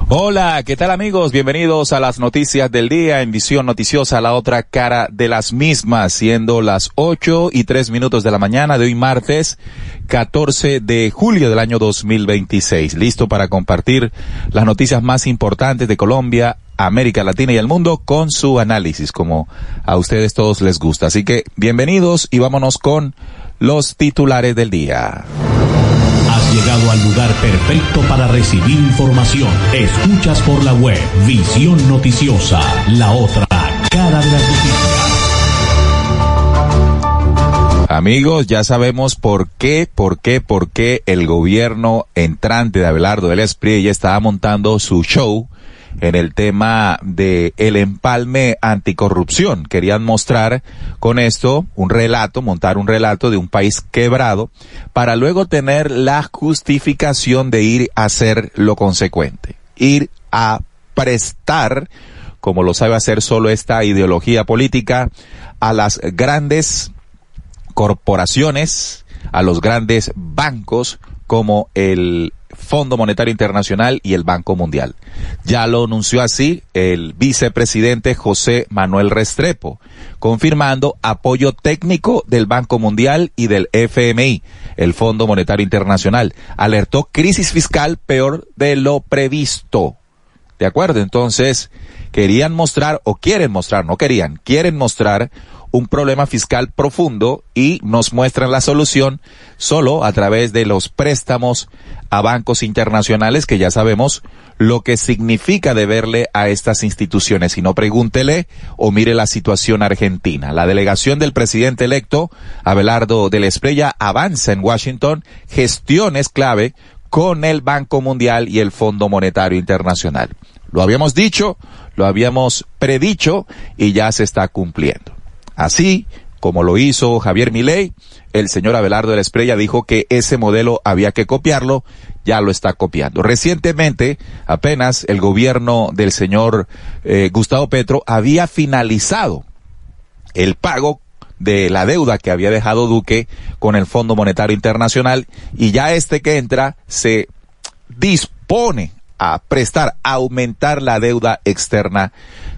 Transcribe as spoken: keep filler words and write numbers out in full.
Hola, ¿qué tal amigos? Bienvenidos a las noticias del día en Visión Noticiosa, la otra cara de las mismas, siendo las ocho y tres minutos de la mañana de hoy martes catorce de julio del año dos mil veintiséis. Listo para compartir las noticias más importantes de Colombia, América Latina y el mundo con su análisis, como a ustedes todos les gusta. Así que bienvenidos y vámonos con los titulares del día. Has llegado al lugar perfecto para recibir información. Escuchas por la web Visión Noticiosa, la otra cara de las noticias. Amigos, ya sabemos por qué, por qué, por qué el gobierno entrante de Abelardo del Espriella ya estaba montando su show en el tema de el empalme anticorrupción. Querían mostrar con esto un relato, montar un relato de un país quebrado para luego tener la justificación de ir a hacer lo consecuente, ir a prestar, como lo sabe hacer solo esta ideología política, a las grandes corporaciones, a los grandes bancos como el Fondo Monetario Internacional y el Banco Mundial. Ya lo anunció así el vicepresidente José Manuel Restrepo, confirmando apoyo técnico del Banco Mundial y del F M I, el Fondo Monetario Internacional. Alertó crisis fiscal peor de lo previsto. ¿De acuerdo? Entonces, querían mostrar, o quieren mostrar, no querían, quieren mostrar un problema fiscal profundo y nos muestran la solución solo a través de los préstamos a bancos internacionales, que ya sabemos lo que significa deberle a estas instituciones. Si no, pregúntele o mire la situación argentina. La delegación del presidente electo, Abelardo del Espriella, avanza en Washington gestiones clave con el Banco Mundial y el Fondo Monetario Internacional. Lo habíamos dicho, lo habíamos predicho y ya se está cumpliendo. Así como lo hizo Javier Milei, el señor Abelardo del Espriella dijo que ese modelo había que copiarlo, ya lo está copiando. Recientemente, apenas el gobierno del señor eh, Gustavo Petro había finalizado el pago de la deuda que había dejado Duque con el Fondo Monetario Internacional, y ya este que entra se dispone a prestar, a aumentar la deuda externa